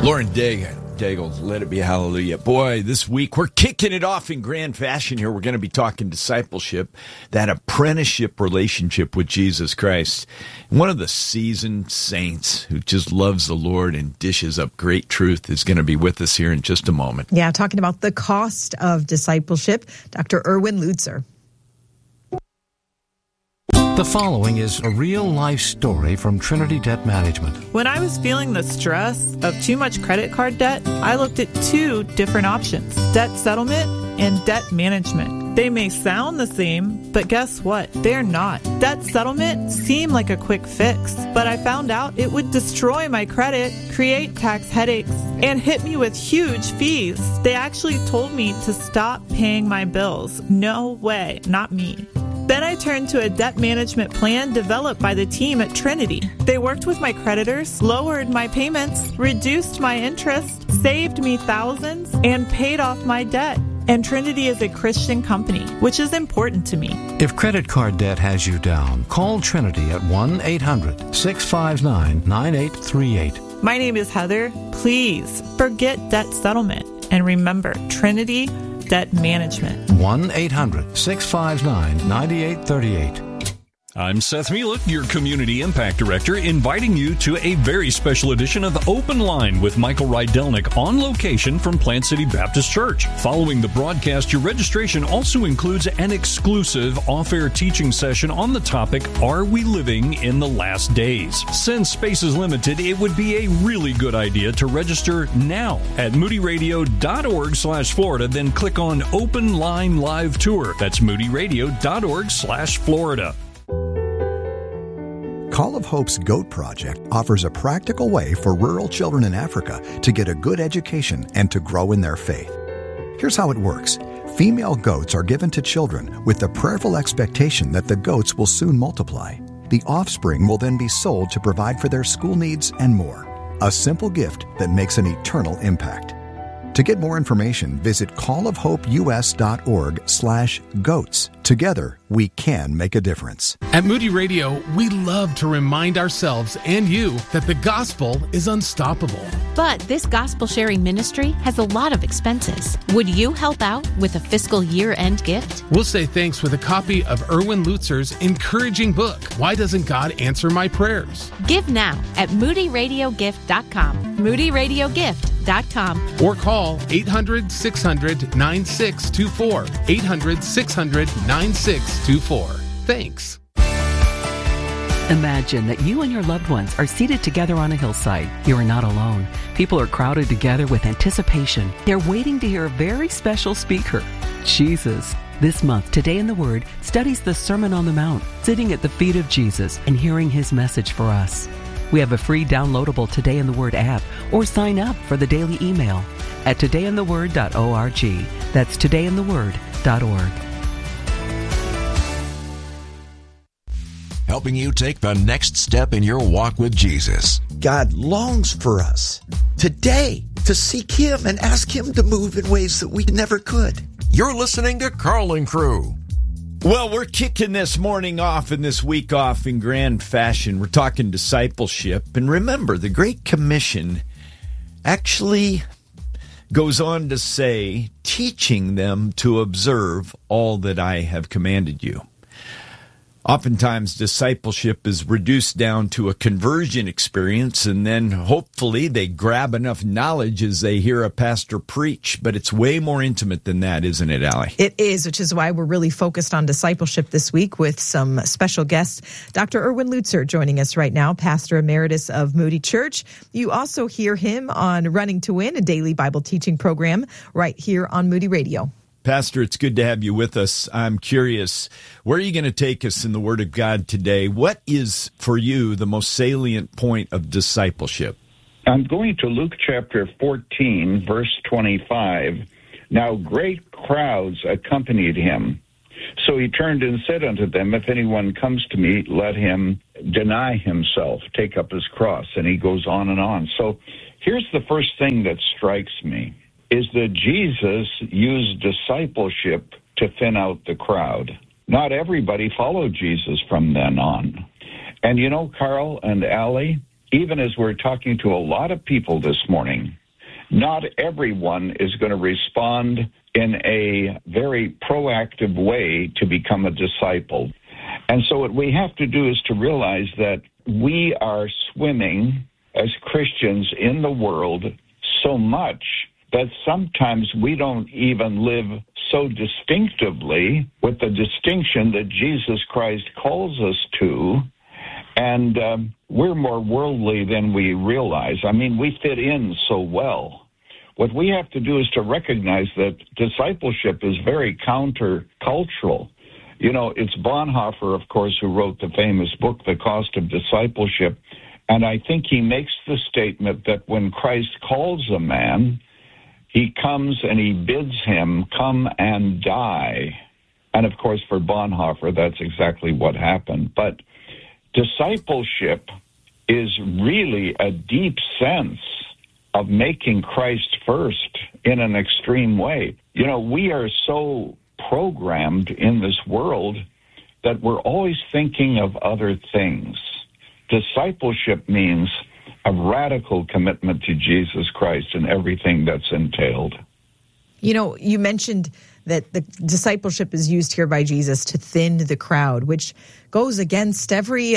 Lauren Daigle, Let It Be Hallelujah. Boy, this week we're kicking it off in grand fashion here. We're going to be talking discipleship, that apprenticeship relationship with Jesus Christ. One of the seasoned saints who just loves the Lord and dishes up great truth is going to be with us here in just a moment. Yeah, talking about the cost of discipleship, Dr. Erwin Lutzer. The following is a real-life story from Trinity Debt Management. When I was feeling the stress of too much credit card debt, I looked at two different options: debt settlement and debt management. They may sound the same, but guess what? They're not. Debt settlement seemed like a quick fix, but I found out it would destroy my credit, create tax headaches, and hit me with huge fees. They actually told me to stop paying my bills. No way, not me. Then I turned to a debt management plan developed by the team at Trinity. They worked with my creditors, lowered my payments, reduced my interest, saved me thousands, and paid off my debt. And Trinity is a Christian company, which is important to me. If credit card debt has you down, call Trinity at 1-800-659-9838. My name is Heather. Please forget debt settlement and remember Trinity Debt Management. 1-800-659-9838. I'm Seth Mielek, your Community Impact Director, inviting you to a very special edition of Open Line with Michael Rydelnik on location from Plant City Baptist Church. Following the broadcast, your registration also includes an exclusive off-air teaching session on the topic, Are We Living in the Last Days? Since space is limited, it would be a really good idea to register now at moodyradio.org/Florida, then click on Open Line Live Tour. That's moodyradio.org/Florida. Call of Hope's Goat Project offers a practical way for rural children in Africa to get a good education and to grow in their faith. Here's how it works. Female goats are given to children with the prayerful expectation that the goats will soon multiply. The offspring will then be sold to provide for their school needs and more. A simple gift that makes an eternal impact. To get more information, visit callofhopeus.org/goats. Together, we can make a difference. At Moody Radio, we love to remind ourselves and you that the gospel is unstoppable. But this gospel-sharing ministry has a lot of expenses. Would you help out with a fiscal year-end gift? We'll say thanks with a copy of Erwin Lutzer's encouraging book, Why Doesn't God Answer My Prayers? Give now at moodyradiogift.com. moodyradiogift.com. Or call 800-600-9624. 800-600-9624. Thanks. Imagine that you and your loved ones are seated together on a hillside. You are not alone. People are crowded together with anticipation. They're waiting to hear a very special speaker, Jesus. This month, Today in the Word studies the Sermon on the Mount, sitting at the feet of Jesus and hearing his message for us. We have a free downloadable Today in the Word app, or sign up for the daily email at todayintheword.org. That's todayintheword.org. Helping you take the next step in your walk with Jesus. God longs for us today to seek Him and ask Him to move in ways that we never could. You're listening to Carl and Crew. Well, we're kicking this morning off and this week off in grand fashion. We're talking discipleship. And remember, the Great Commission actually goes on to say, teaching them to observe all that I have commanded you. Oftentimes, discipleship is reduced down to a conversion experience, and then hopefully they grab enough knowledge as they hear a pastor preach. But it's way more intimate than that, isn't it, Allie? It is, which is why we're really focused on discipleship this week with some special guests. Dr. Erwin Lutzer joining us right now, Pastor Emeritus of Moody Church. You also hear him on Running to Win, a daily Bible teaching program right here on Moody Radio. Pastor, it's good to have you with us. I'm curious, where are you going to take us in the Word of God today? What is, for you, the most salient point of discipleship? I'm going to Luke chapter 14, verse 25. Now great crowds accompanied him. So he turned and said unto them, If anyone comes to me, let him deny himself, take up his cross. And he goes on and on. So here's the first thing that strikes me, is that Jesus used discipleship to thin out the crowd. Not everybody followed Jesus from then on. And you know, Carl and Allie, even as we're talking to a lot of people this morning, not everyone is going to respond in a very proactive way to become a disciple. And so what we have to do is to realize that we are swimming as Christians in the world so much that sometimes we don't even live so distinctively with the distinction that Jesus Christ calls us to. And we're more worldly than we realize. I mean, we fit in so well. What we have to do is to recognize that discipleship is very countercultural. You know, it's Bonhoeffer, of course, who wrote the famous book, The Cost of Discipleship. And I think he makes the statement that when Christ calls a man, he comes and he bids him come and die. And of course, for Bonhoeffer, that's exactly what happened. But discipleship is really a deep sense of making Christ first in an extreme way. You know, we are so programmed in this world that we're always thinking of other things. Discipleship means a radical commitment to Jesus Christ and everything that's entailed. You know, you mentioned that the discipleship is used here by Jesus to thin the crowd, which goes against every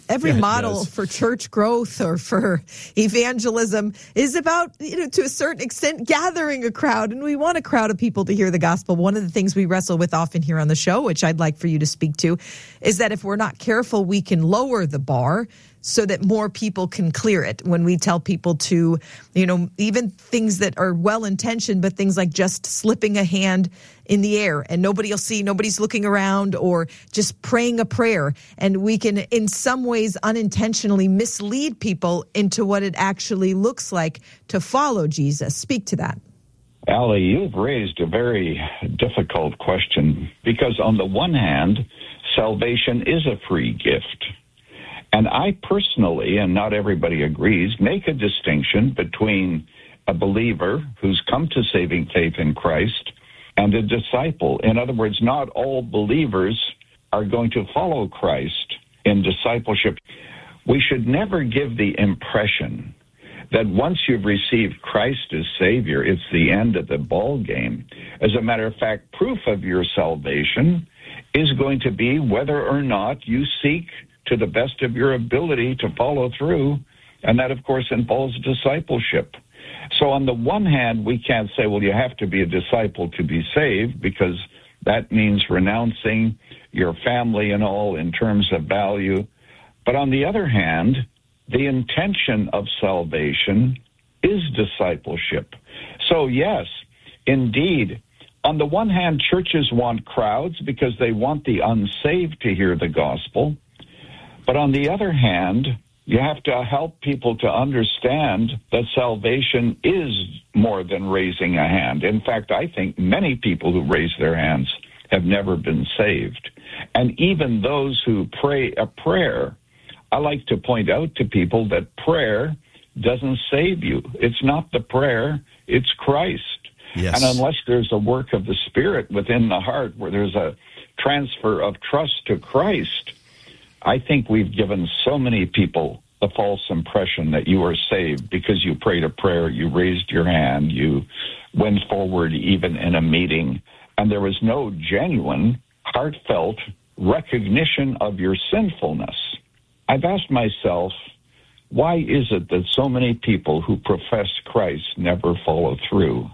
model for church growth or for evangelism is about, you know, to a certain extent, gathering a crowd. And we want a crowd of people to hear the gospel. One of the things we wrestle with often here on the show, which I'd like for you to speak to, is that if we're not careful, we can lower the bar so that more people can clear it. When we tell people to, you know, even things that are well-intentioned, but things like just slipping a hand in the air and nobody will see, nobody's looking around, or just praying a prayer. And we can, in some ways, unintentionally mislead people into what it actually looks like to follow Jesus. Speak to that. Allie, you've raised a very difficult question because on the one hand, salvation is a free gift. And I personally, and not everybody agrees, make a distinction between a believer who's come to saving faith in Christ and a disciple. In other words, not all believers are going to follow Christ in discipleship. We should never give the impression that once you've received Christ as Savior, it's the end of the ball game. As a matter of fact, proof of your salvation is going to be whether or not you seek to the best of your ability to follow through, and that, of course, involves discipleship. So on the one hand, we can't say, well, you have to be a disciple to be saved, because that means renouncing your family and all in terms of value. But on the other hand, the intention of salvation is discipleship. So yes, indeed, on the one hand, churches want crowds because they want the unsaved to hear the gospel. But on the other hand, you have to help people to understand that salvation is more than raising a hand. In fact, I think many people who raise their hands have never been saved. And even those who pray a prayer, I like to point out to people that prayer doesn't save you. It's not the prayer, it's Christ. Yes. And unless there's a work of the Spirit within the heart where there's a transfer of trust to Christ, I think we've given so many people the false impression that you are saved because you prayed a prayer, you raised your hand, you went forward even in a meeting, and there was no genuine, heartfelt recognition of your sinfulness. I've asked myself, why is it that so many people who profess Christ never follow through?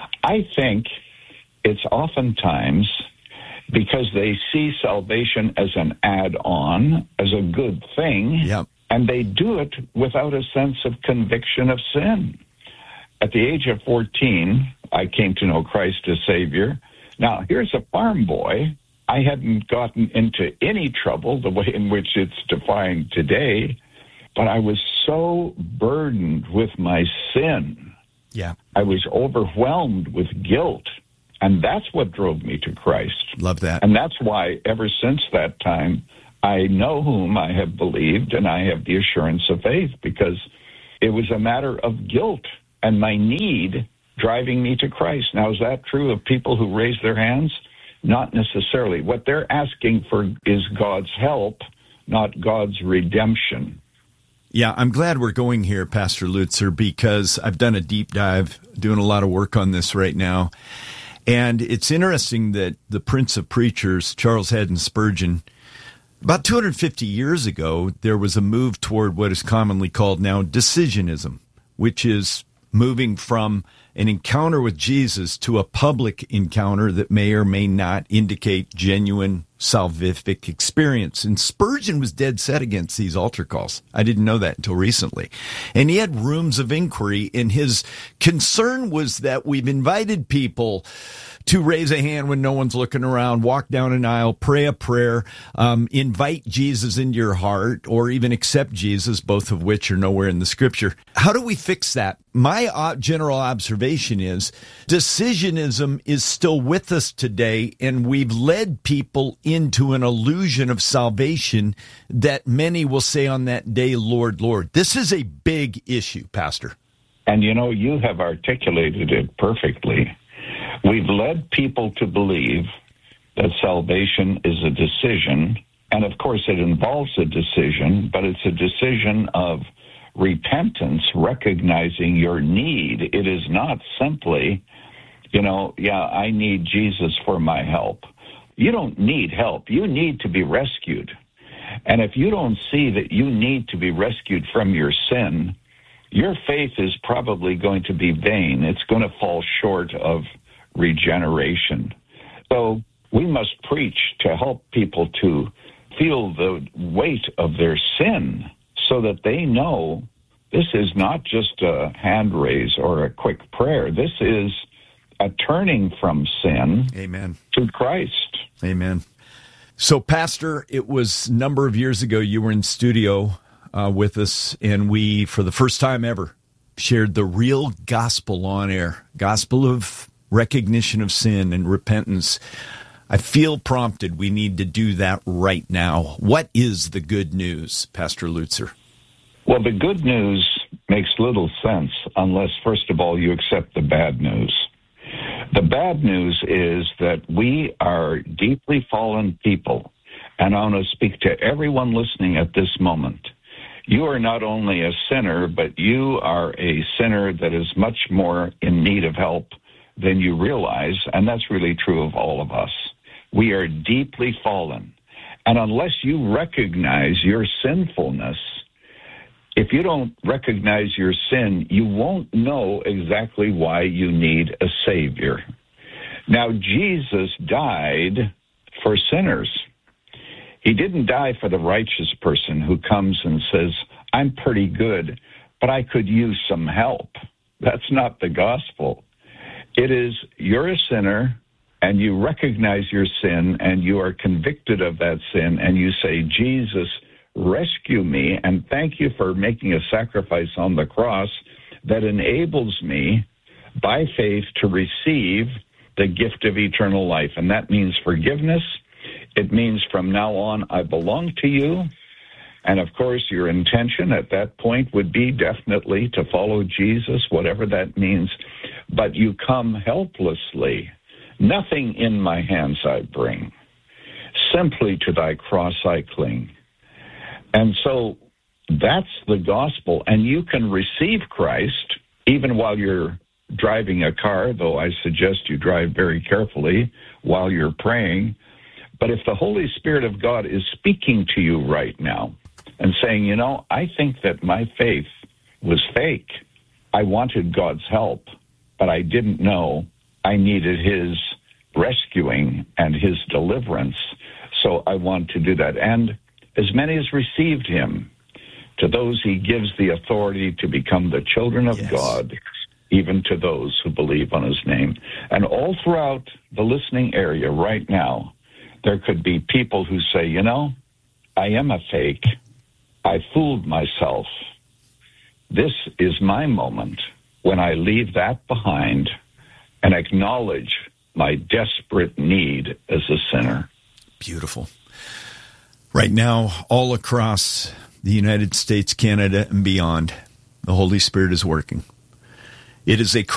I think it's oftentimes because they see salvation as an add-on, as a good thing, and they do it without a sense of conviction of sin. At the age of 14, I came to know Christ as Savior. Now, here's a farm boy. I hadn't gotten into any trouble the way in which it's defined today, but I was so burdened with my sin. Yeah. I was overwhelmed with guilt. And that's what drove me to Christ. Love that. And that's why ever since that time, I know whom I have believed, and I have the assurance of faith, because it was a matter of guilt and my need driving me to Christ. Now, is that true of people who raise their hands? Not necessarily. What they're asking for is God's help, not God's redemption. Yeah, I'm glad we're going here, Pastor Lutzer, because I've done a deep dive, doing a lot of work on this right now. And it's interesting that the Prince of Preachers, Charles Haddon Spurgeon, about 250 years ago, there was a move toward what is commonly called now decisionism, which is moving from an encounter with Jesus to a public encounter that may or may not indicate genuine salvific experience. And Spurgeon was dead set against these altar calls. I didn't know that until recently. And he had rooms of inquiry, and his concern was that we've invited people to raise a hand when no one's looking around, walk down an aisle, pray a prayer, invite Jesus into your heart, or even accept Jesus, both of which are nowhere in the Scripture. How do we fix that? My general observation is decisionism is still with us today, and we've led people into an illusion of salvation that many will say on that day, Lord, Lord. This is a big issue, Pastor. And you have articulated it perfectly. We've led people to believe that salvation is a decision, and of course it involves a decision, but it's a decision of repentance, recognizing your need. It is not simply, I need Jesus for my help. You don't need help. You need to be rescued. And if you don't see that you need to be rescued from your sin, your faith is probably going to be vain. It's going to fall short of regeneration. So we must preach to help people to feel the weight of their sin so that they know this is not just a hand raise or a quick prayer. This is a turning from sin Amen. To Christ. Amen. So, Pastor, it was a number of years ago you were in studio with us, and we, for the first time ever, shared the real gospel on air, gospel of recognition of sin and repentance. I feel prompted we need to do that right now. What is the good news, Pastor Lutzer? Well, the good news makes little sense unless, first of all, you accept the bad news. The bad news is that we are deeply fallen people, and I want to speak to everyone listening at this moment. You are not only a sinner, but you are a sinner that is much more in need of help than you realize, and that's really true of all of us. We are deeply fallen, and unless you recognize your sinfulness, if you don't recognize your sin, you won't know exactly why you need a Savior. Now, Jesus died for sinners. He didn't die for the righteous person who comes and says, I'm pretty good, but I could use some help. That's not the gospel. It is, you're a sinner, and you recognize your sin, and you are convicted of that sin, and you say, Jesus, rescue me, and thank you for making a sacrifice on the cross that enables me, by faith, to receive the gift of eternal life. And that means forgiveness. It means from now on, I belong to you. And of course, your intention at that point would be definitely to follow Jesus, whatever that means. But you come helplessly. Nothing in my hands I bring. Simply to thy cross I cling. And so that's the gospel. And you can receive Christ even while you're driving a car, though I suggest you drive very carefully while you're praying. But if the Holy Spirit of God is speaking to you right now and saying, I think that my faith was fake. I wanted God's help, but I didn't know I needed his rescuing and his deliverance. So I want to do that. And as many as received him, to those he gives the authority to become the children of God, even to those who believe on his name. And all throughout the listening area right now, there could be people who say, I am a fake. I fooled myself. This is my moment when I leave that behind and acknowledge my desperate need as a sinner. Beautiful. Right now, all across the United States, Canada, and beyond, the Holy Spirit is working. It is a